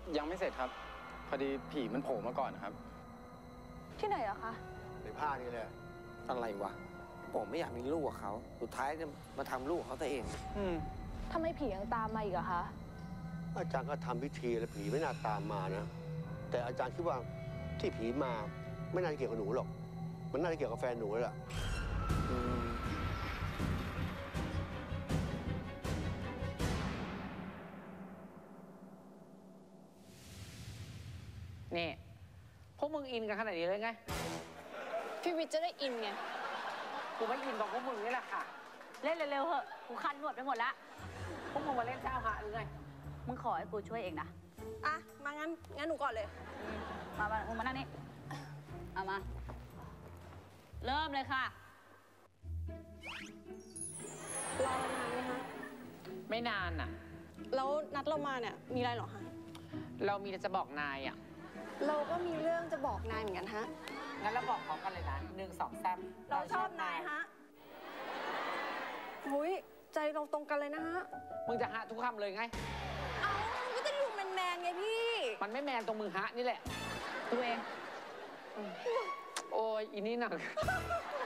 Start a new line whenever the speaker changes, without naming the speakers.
ยังไม่เสร็จครับพอดีผีมันโผล่มาก่อนนะครับ
ที่ไหนอะคะ
ในภาคนี้เลย
อะไรวะผมไม่อยากมีลูกกับเขาสุดท้ายก็มาทำลูกเขาตัวเอง
ทำไมผียังตามมาอีกอะคะ
อาจารย์ก็ทำพิธีแล้วผีไม่น่าตามมานะแต่อาจารย์คิดว่าที่ผีมาไม่น่าจะเกี่ยวกับหนูหรอกมันน่าจะเกี่ยวกับแฟนหนูแหละ
นี่พวกมึงอินกันขนาดนี้เลยไง
พี่วิทย์จะได้อินไง
กูไม่อินบอกพวกมึงนี่แหละค่ะ
เล่นเร็วๆเหอะกูคันหนวดไปหมดละ
พวกมึงมาเล่นเจ้าหะหรือไง
มึงขอให้กูช่วยเองนะ
อ่ะมางั้นหนูก่อนเลย
มึงมานั่งนี่เอามาเริ่มเลยค่ะ
รอนานไหมคะ
ไม่นานอ่ะ
แล้วนัดเรามาเนี่ยมีอะไรหรอคะ
เรามีจะบอกนายอ่ะ
เราก็มีเรื่องจะบอกนายเหมือนกันฮะ
งั้นเราบอกพร้อมกันเลยนะ1 2 3
เราชอบนายฮะหุยใจเราตรงกันเลยนะฮะ
มึงจะฮะทุกคำเลยไง
เอามันก็จะดูแมนไงพี่
มันไม่แมนตรงมึงฮะนี่แหละ
ตัวเอง
โอ้ยอีนี่หนัก